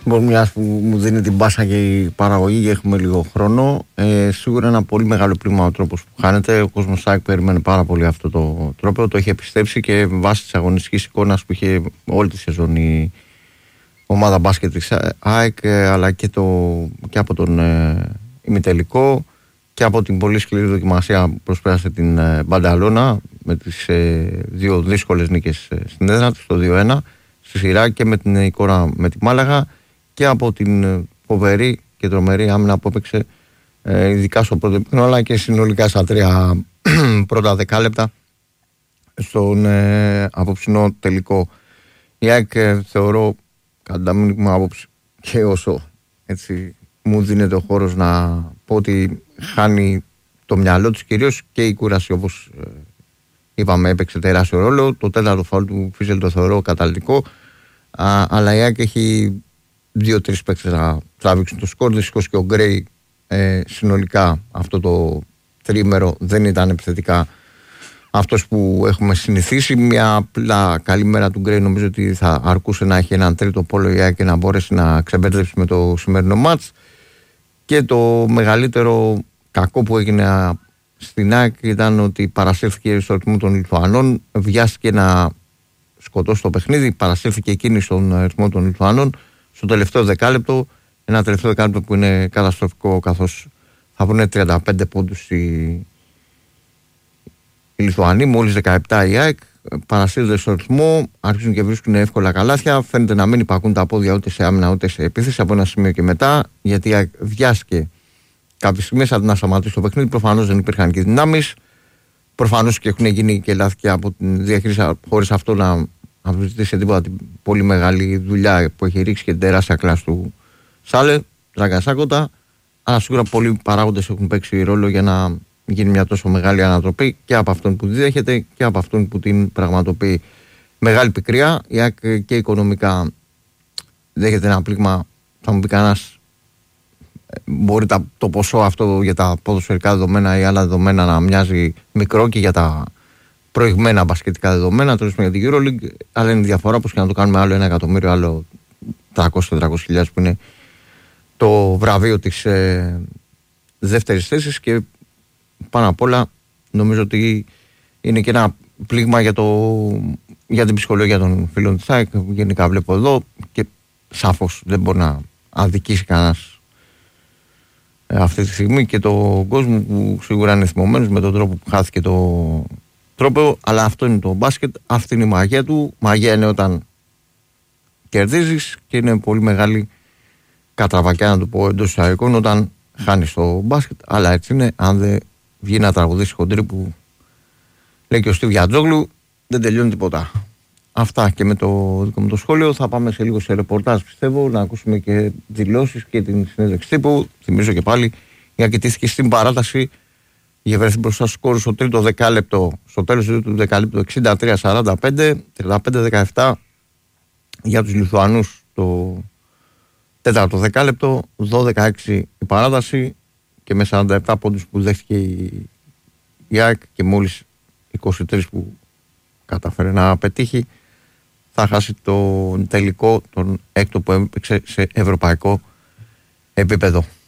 Μιας που μου δίνει την πάσα και η παραγωγή και έχουμε λίγο χρόνο, σίγουρα ένα πολύ μεγάλο πλήγμα ο τρόπος που χάνεται. Ο κόσμος ΑΕΚ περιμένει πάρα πολύ αυτό το τρόπο. Το είχε πιστέψει και βάσει της αγωνιστικής εικόνας που είχε όλη τη σεζόν η ομάδα μπάσκετ της ΑΕΚ, αλλά και από τον ημιτελικό και από την πολύ σκληρή δοκιμασία που προσπέρασε την Μπανταλώνα με τις δύο δύσκολες νίκες στην έδρα του, το 2-1 στη σειρά, και με την εικόνα με τη Μάλαγα, και από την φοβερή και τρομερή άμυνα που έπαιξε ειδικά στο πρώτο επίπεδο, αλλά και συνολικά στα 3 πρώτα δεκάλεπτα στον απόψινό τελικό. Η ΑΕΚ, θεωρώ, κατά την άποψη, και όσο έτσι μου δίνεται ο χώρος να πω, ότι χάνει το μυαλό της, κυρίως και η κούραση, όπως είπαμε, έπαιξε τεράστιο ρόλο. Το τέταρτο φάουλ του Φίσελ το θεωρώ καταλυτικό, αλλά η ΑΕΚ έχει 2-3 παίκτες να τραβήξουν το σκορ. Δυστυχώς και ο Γκρέι συνολικά αυτό το τρίμερο δεν ήταν επιθετικά αυτός που έχουμε συνηθίσει. Μια απλά καλή μέρα του Γκρέι νομίζω ότι θα αρκούσε να έχει έναν τρίτο πόλο η ΑΕΚ και να μπορέσει να ξεμπέρδεψει με το σημερινό μάτς. Και το μεγαλύτερο κακό που έγινε στην ΑΕΚ ήταν ότι παρασύρθηκε στο ρυθμό των Λιθουανών, βιάστηκε να σκοτώσει το παιχνίδι, παρασύρθηκε εκείνη στον ρυθμό των Λιθουανών στο τελευταίο δεκάλεπτο. Ένα τελευταίο δεκάλεπτο που είναι καταστροφικό, καθώς θα βρουν 35 πόντους οι Λιθουανοί, μόλις 17 η ΑΕΚ. Παρασύρονται στο ρυθμό, αρχίζουν και βρίσκουν εύκολα καλάθια. Φαίνεται να μην υπακούν τα πόδια ούτε σε άμυνα ούτε σε επίθεση από ένα σημείο και μετά, γιατί η ΑΕΚ βιάστηκε κάποιες στιγμές αντί να σταματήσει το παιχνίδι. Προφανώς δεν υπήρχαν και δυνάμεις. Προφανώς και έχουν γίνει και λάθη και από την διαχείριση, χωρίς αυτό να αμφισβητήσει τίποτα την πολύ μεγάλη δουλειά που έχει ρίξει και την τεράστια κλάση του Σάλε, Τραγκασάκοτα. Αλλά σίγουρα πολλοί παράγοντες έχουν παίξει ρόλο για να γίνει μια τόσο μεγάλη ανατροπή, και από αυτόν που διδέχεται και από αυτόν που την πραγματοποιεί. Μεγάλη πικρία. Η ΑΕΚ και οικονομικά δέχεται ένα πλήγμα. Θα μου πει κανένας, μπορεί το ποσό αυτό για τα ποδοσφαιρικά δεδομένα ή άλλα δεδομένα να μοιάζει μικρό και για τα προηγμένα μπασκετικά δεδομένα, τέλος για την EuroLeague, αλλά είναι διαφορά, όπως και να το κάνουμε άλλο 1 εκατομμύριο, άλλο 300-400 που είναι το βραβείο της δεύτερης θέσης. Και πάνω απ' όλα νομίζω ότι είναι και ένα πλήγμα για την ψυχολογία των φίλων της ΑΕΚ. Γενικά βλέπω εδώ, και σαφώς δεν μπορεί να αδικήσει κανένας αυτή τη στιγμή και τον κόσμο που σίγουρα είναι θυμωμένος με τον τρόπο που χάθηκε το τρόπο, αλλά αυτό είναι το μπάσκετ, αυτή είναι η μαγεία του. Μαγεία είναι όταν κερδίζεις, και είναι πολύ μεγάλη κατραβακιά, να το πω εντός εισαγωγικών, όταν χάνεις το μπάσκετ. Αλλά έτσι είναι, αν δεν βγει να τραγουδήσει χοντρή που λέει και ο Στίβ Γιατζόγλου, δεν τελειώνει τίποτα. Αυτά και με το δικό μου το σχόλιο. Θα πάμε σε λίγο σε ρεπορτάζ, πιστεύω, να ακούσουμε και δηλώσεις και την συνέντευξη τύπου. Θυμίζω και πάλι, η ακητήθηκε στην παράταση, είχε βρεθεί μπροστά στους σκόρους στο τρίτο δεκάλεπτο, στο τέλος του δεκαλέπτου 63-45, 35-17 για τους Λιθουανούς το τέταρτο δεκάλεπτο, 12-6 η παράταση, και με 47 πόντους που δέχτηκε η ΑΕΚ και μόλις 23 που κατάφερε να πετύχει, θα χάσει τον τελικό, τον έκτο που έπαιξε σε ευρωπαϊκό επίπεδο.